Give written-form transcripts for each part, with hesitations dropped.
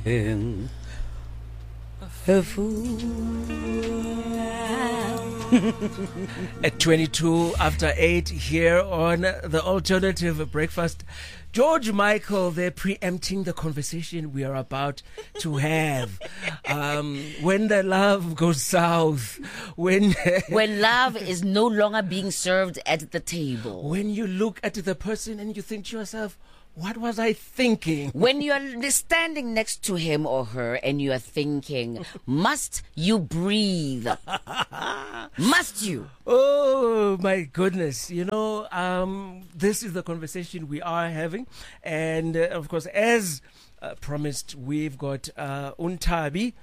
him a fool. At 22 after 8 here on the Alternative Breakfast. George Michael, they're preempting the conversation we are about to have. When the love goes south, when love is no longer being served at the table. when you look at the person and you think to yourself, what was I thinking? When you are standing next to him or her and you are thinking, must you breathe? Must you? Oh my goodness. This is the conversation we are having. And of course, as promised, we've got Untabi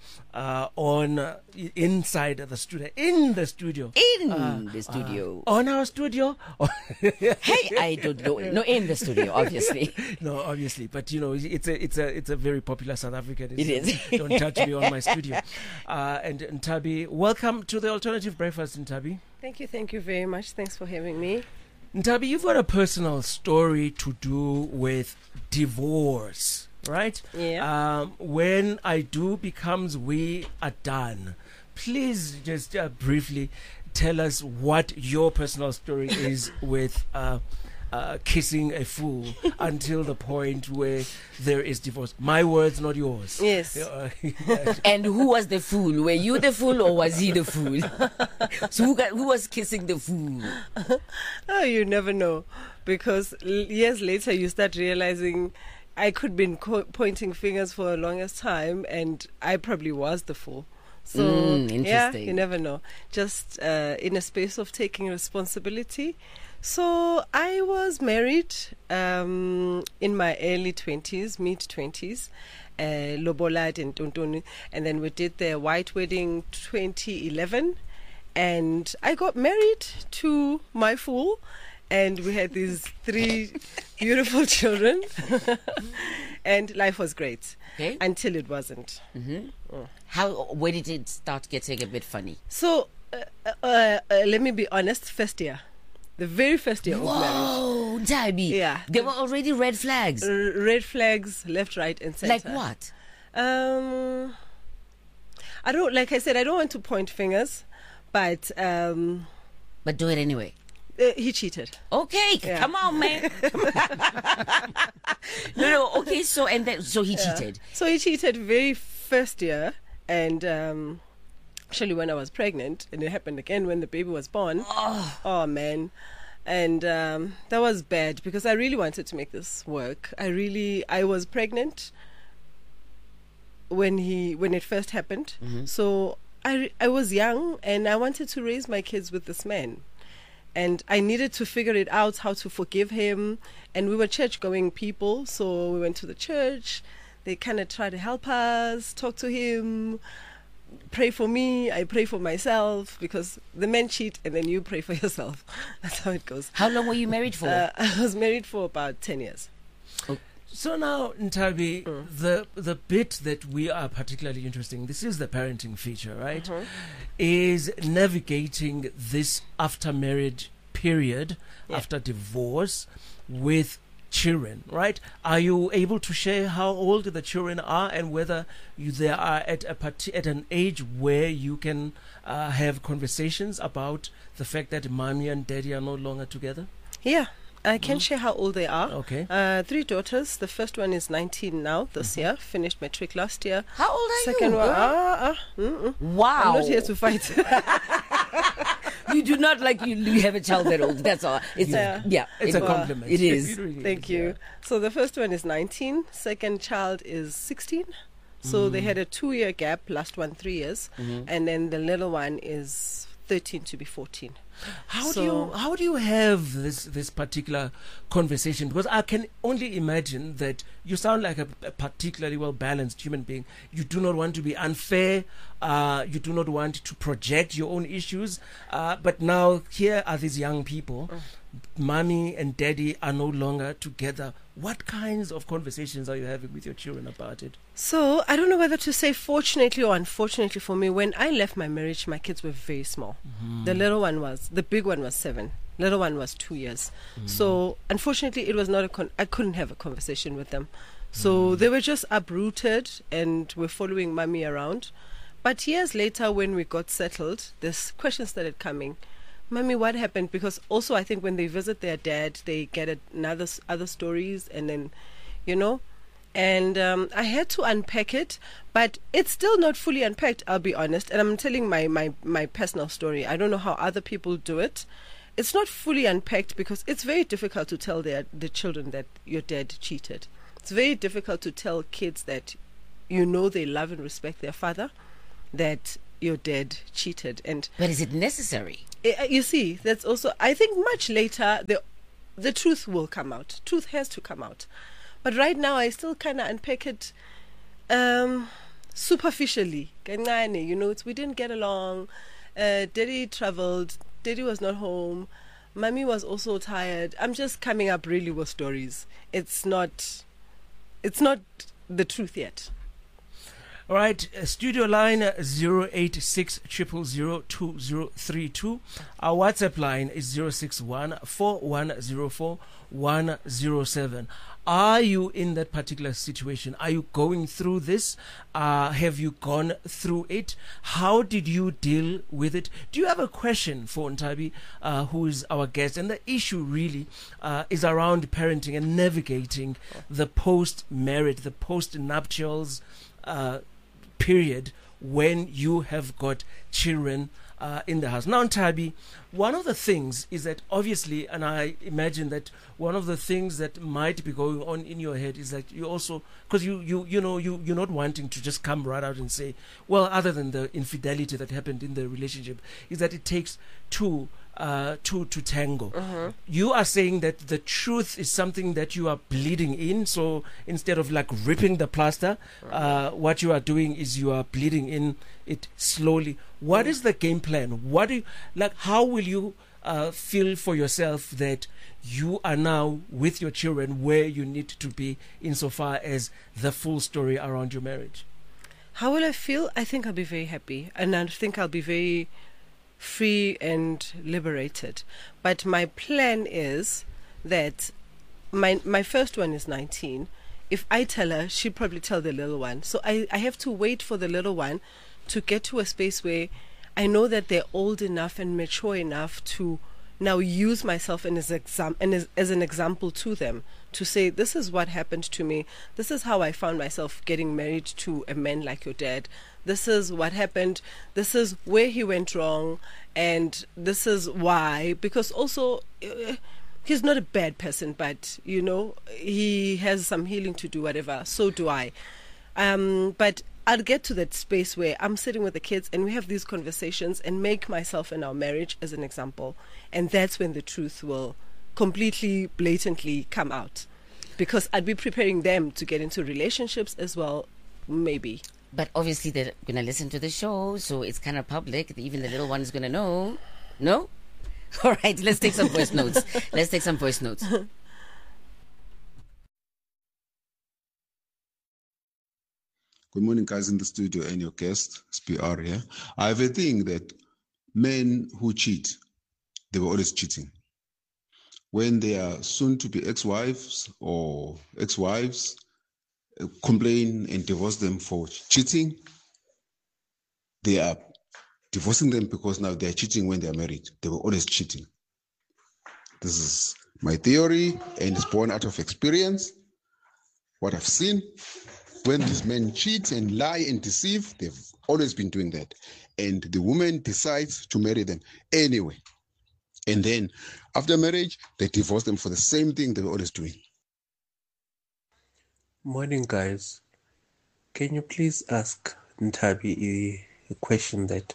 inside the studio. In the studio. On our studio. Hey, I don't know. No, in the studio, obviously. No, obviously. But, it's a very popular South African. It is. Don't touch me on my studio. And Ntabi, welcome to the Alternative Breakfast, Ntabi. Thank you very much. Thanks for having me. Ntabi, you've got a personal story to do with divorce, right? Yeah. When I do becomes we are done. Please just briefly tell us what your personal story is with kissing a fool until the point where there is divorce. My words, not yours. Yes. And who was the fool? Were you the fool or was he the fool? So who was kissing the fool? Oh, you never know. Because years later, you start realizing I could have been pointing fingers for the longest time, and I probably was the fool. So, interesting. yeah, you never know. Just in a space of taking responsibility. So I was married in my early 20s, mid-20s, Lobolad and Tontoni, and then we did the white wedding 2011, and I got married to my fool, and we had these 3 beautiful children, and life was great, until it wasn't. Mm-hmm. Where did it start getting a bit funny? So let me be honest, first year. The very first year of marriage. Whoa, Tabi. Yeah. There were already red flags. Red flags, left, right, and center. Like what? Like I said, I don't want to point fingers, but do it anyway. He cheated. Okay, Yeah. come on, man. No. Okay, so he cheated. So he cheated very first year, and actually when I was pregnant, and it happened again when the baby was born. Oh man. And that was bad because I really wanted to make this work. I was pregnant when it first happened. Mm-hmm. So I was young and I wanted to raise my kids with this man. And I needed to figure it out how to forgive him. And we were church-going people, so we went to the church. They kind of tried to help us, talk to him, pray for me, I pray for myself, because the men cheat and then you pray for yourself. That's how it goes. How long were you married for? I was married for about 10 years. So now, Ntabi, the bit that we are particularly interested in, this is the parenting feature, right? Mm-hmm. Is navigating this after marriage period, after divorce, with children, right? Are you able to share how old the children are and whether they are at an age where you can have conversations about the fact that mommy and daddy are no longer together? Yeah, I can share how old they are. Okay. 3 daughters. The first one is 19 now, this year. Finished matric last year. How old are Second you? one, Wow. I'm not here to fight. You do not you have a child that old. That's all. It's a compliment. It is. It really Thank is, you. yeah. So the first one is 19. Second child is 16. So they had a 2-year gap. Last one 3 years, and then the little one is 13 to be 14. How do you have this particular conversation? Because I can only imagine that you sound like a particularly well balanced human being. You do not want to be unfair. You do not want to project your own issues. But now here are these young people. Mommy and daddy are no longer together. What kinds of conversations are you having with your children about it? So I don't know whether to say fortunately or unfortunately for me. When I left my marriage, my kids were very small. The big one was 7. Little one was 2 years. So unfortunately, it was not I couldn't have a conversation with them. So they were just uprooted and were following mommy around. But years later, when we got settled, this question started coming. Mommy, what happened? Because also I think when they visit their dad, they get other stories, and then, and I had to unpack it, but it's still not fully unpacked, I'll be honest. And I'm telling my personal story. I don't know how other people do it. It's not fully unpacked because it's very difficult to tell the children that your dad cheated. It's very difficult to tell kids that they love and respect their father, that your dad cheated. But is it necessary? You see, that's also, I think much later the truth will come out. Truth has to come out. But right now I still kind of unpack it superficially. We didn't get along. Daddy traveled. Daddy was not home. Mommy was also tired. I'm just coming up really with stories. It's not the truth yet. All right, studio line 086 000 2032. Our WhatsApp line is 061 4104 107. Are you in that particular situation? Are you going through this? Have you gone through it? How did you deal with it? Do you have a question for Ntabi, who is our guest? And the issue really is around parenting and navigating the post-marriage, the post-nuptials period when you have got children in the house. Now, Ntabi, one of the things is that obviously, and I imagine that one of the things that might be going on in your head is that you also, because you're not wanting to just come right out and say, well, other than the infidelity that happened in the relationship, is that it takes two to tango. You are saying that the truth is something that you are bleeding in. So instead of like ripping the plaster, what you are doing is you are bleeding in it slowly. What is the game plan? How will you feel for yourself that you are now with your children where you need to be insofar as the full story around your marriage? How will I feel? I think I'll be very happy, and I think I'll be very free and liberated. But my plan is that my first one is 19. If I tell her, she'll probably tell the little one. So I have to wait for the little one to get to a space where I know that they're old enough and mature enough to now use myself as an example to them, to say, this is what happened to me. This is how I found myself getting married to a man like your dad. This is what happened. This is where he went wrong. And this is why. Because also, he's not a bad person, but, he has some healing to do, whatever. So do I. But I'll get to that space where I'm sitting with the kids and we have these conversations and make myself and our marriage as an example. And that's when the truth will completely, blatantly come out. Because I'd be preparing them to get into relationships as well, maybe. But obviously they're going to listen to the show, so it's kind of public. Even the little one is going to know. No? All right, let's take some voice notes. Good morning, guys in the studio and your guest, SPR here. I have a thing that men who cheat, they were always cheating. When they are soon to be ex-wives or ex-wives, complain and divorce them for cheating, they are divorcing them because now they are cheating when they are married. They were always cheating. This is my theory, and it's born out of experience. What I've seen, when these men cheat and lie and deceive, they've always been doing that. And the woman decides to marry them anyway. And then after marriage, they divorce them for the same thing they were always doing. Morning, guys. Can you please ask Ntabi a question that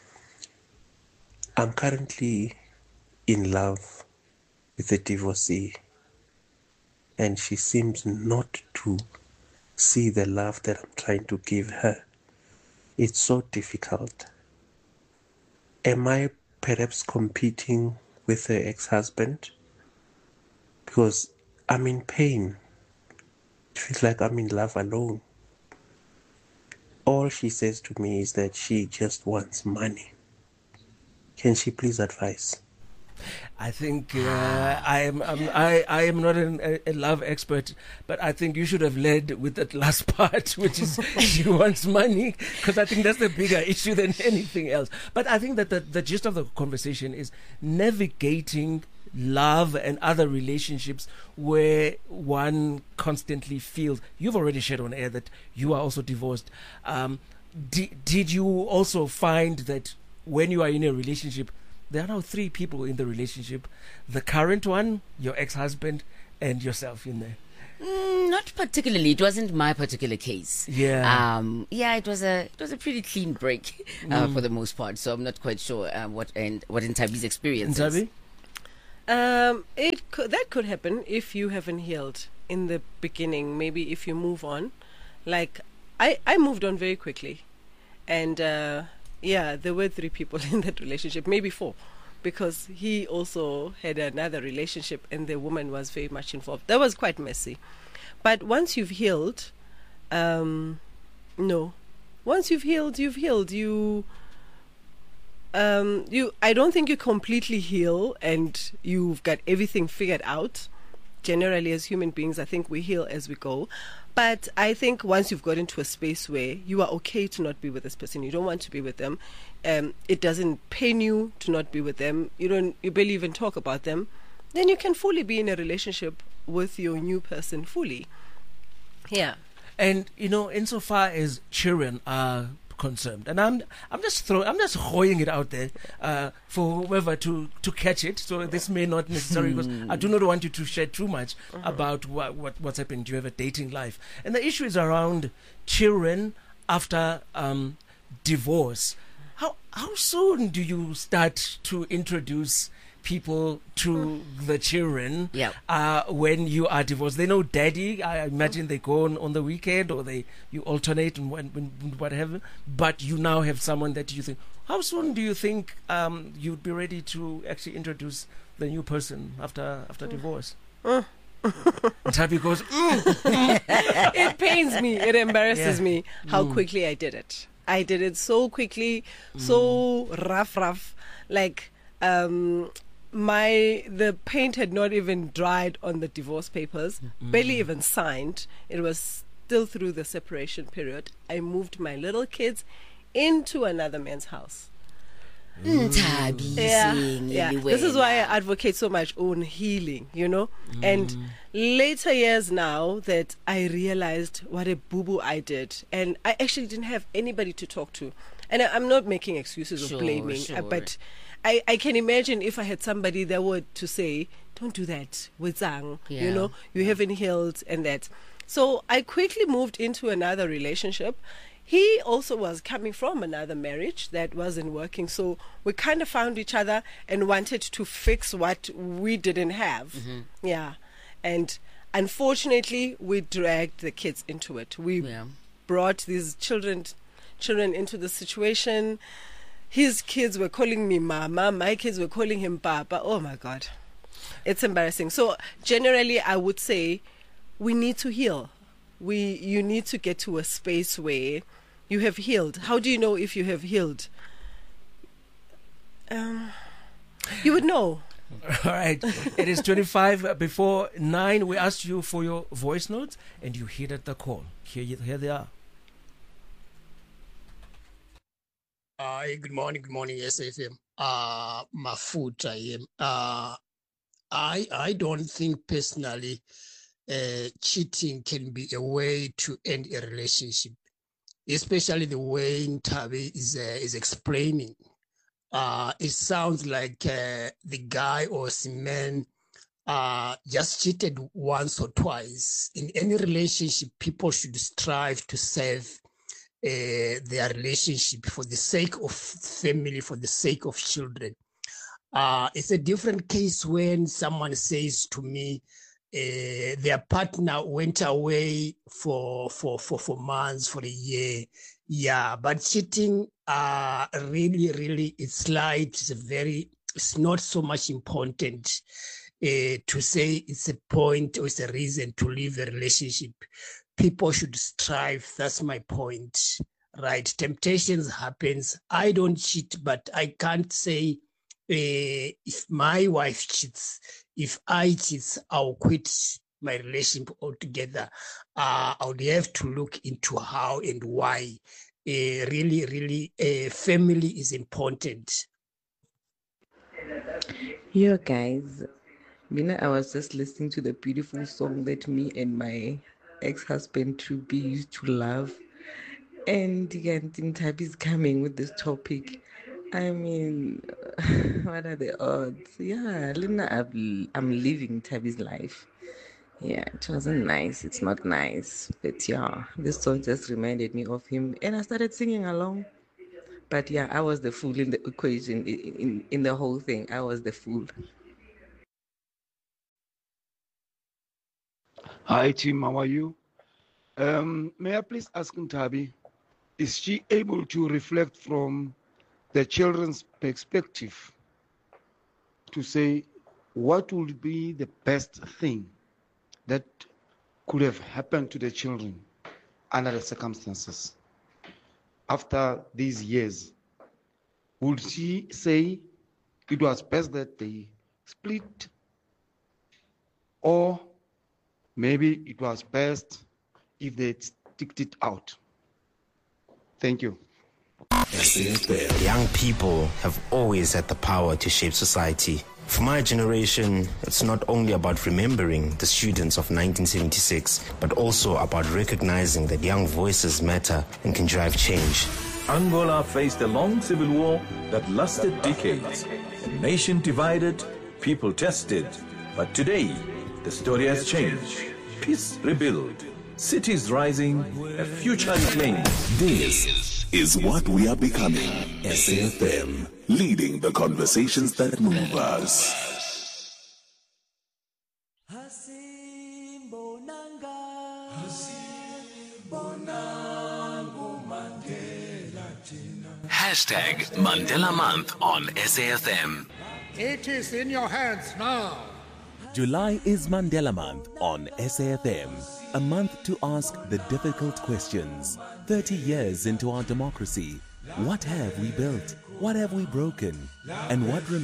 I'm currently in love with a divorcee, and she seems not to see the love that I'm trying to give her. It's so difficult. Am I perhaps competing with her ex-husband? Because I'm in pain. It feels like I'm in love alone. All she says to me is that she just wants money. Can she please advise? I think I am not a love expert, but I think you should have led with that last part, which is she wants money, because I think that's the bigger issue than anything else. But I think that the gist of the conversation is navigating love and other relationships where one constantly feels. You've already shared on air that you are also divorced. Did you also find that when you are in a relationship, there are now 3 people in the relationship: the current one, your ex-husband, and yourself in there? Not particularly. It wasn't my particular case. Yeah. It was a pretty clean break for the most part. So I'm not quite sure what Ntabi's experience is. Ntabi? That could happen if you haven't healed in the beginning. Maybe if you move on, like I moved on very quickly, and there were 3 people in that relationship, maybe 4, because he also had another relationship and the woman was very much involved. That was quite messy. But once you've healed, no, once you've healed, you've healed. I don't think you completely heal and you've got everything figured out. Generally, as human beings, I think we heal as we go. But I think once you've got into a space where you are okay to not be with this person, you don't want to be with them, it doesn't pain you to not be with them, you barely even talk about them, then you can fully be in a relationship with your new person fully. Yeah. And insofar as children are concerned, and I'm just throwing it out there for whoever to catch it. So this may not necessarily, because I do not want you to share too much about what's happening to you have a dating life. And the issue is around children after divorce. How soon do you start to introduce people to the children when you are divorced? They know daddy. I imagine they go on the weekend, or you alternate and when whatever. But you now have someone that you think. How soon do you think you'd be ready to actually introduce the new person after divorce? Ntabi goes, It pains me. It embarrasses me how quickly I did it. I did it so quickly, so rough. Like the paint had not even dried on the divorce papers, barely even signed. It was still through the separation period. I moved my little kids into another man's house. Ntabi, This is why I advocate so much on healing, and later years now that I realized what a boo-boo I did, and I actually didn't have anybody to talk to. And I'm not making excuses or blaming, but I can imagine if I had somebody that would to say, don't do that with Zang, you haven't healed and that. So I quickly moved into another relationship. He also was coming from another marriage that wasn't working. So we kind of found each other and wanted to fix what we didn't have. Yeah. And unfortunately, we dragged the kids into it. We brought these children into the situation. His kids were calling me mama. My kids were calling him papa. Oh, my God. It's embarrassing. So generally, I would say we need to heal. You need to get to a space where you have healed. How do you know if you have healed? You would know. All right. It is 25 before 9. We asked you for your voice notes, and you heeded the call. Here they are. Good morning, SFM. Mafuta. I don't think personally cheating can be a way to end a relationship, especially the way Ntabi is explaining. It sounds like the guy or man just cheated once or twice. In any relationship, people should strive to save their relationship for the sake of family, for the sake of children. It's a different case when someone says to me, their partner went away for months, for a year. Yeah, but cheating, really, it's slight. It's not so much important to say it's a point or it's a reason to leave a relationship. People should strive. That's my point, right? Temptations happens. I don't cheat, but I can't say if my wife cheats, if I cheat, I'll quit my relationship altogether. I would have to look into how and why. Really, family is important. Yo, guys, I was just listening to the beautiful song that me and my ex-husband Truby used to love. And Tabby is coming with this topic. I mean, what are the odds? Yeah, Lina, I'm living Tabby's life. Yeah, it wasn't nice. It's not nice. But yeah, this song just reminded me of him. And I started singing along. But yeah, I was the fool in the equation, in the whole thing. I was the fool. Hi team, how are you? May I please ask Ntabi, is she able to reflect from the children's perspective to say what would be the best thing that could have happened to the children under the circumstances after these years? Would she say it was best that they split, or maybe it was best if they sticked it out? Thank you. Young people have always had the power to shape society. For my generation, it's not only about remembering the students of 1976, but also about recognizing that young voices matter and can drive change. Angola faced a long civil war that lasted decades. A nation divided, people tested. But today, the story has changed. Peace rebuilt, cities rising, a future reclaimed. This is what we are becoming. SAFM, leading the conversations that move us. Hashtag Mandela Month on SAFM. It is in your hands now. July is Mandela Month on SAFM. A month to ask the difficult questions. 30 years into our democracy, what have we built? What have we broken? And what remains?